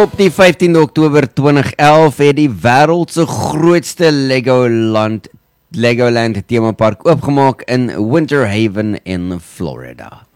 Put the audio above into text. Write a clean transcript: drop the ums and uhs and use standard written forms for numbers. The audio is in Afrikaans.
Op die 15 Oktober 2011 het die wêreld se grootste Legoland themapark oopgemaak in Winter Haven in Florida.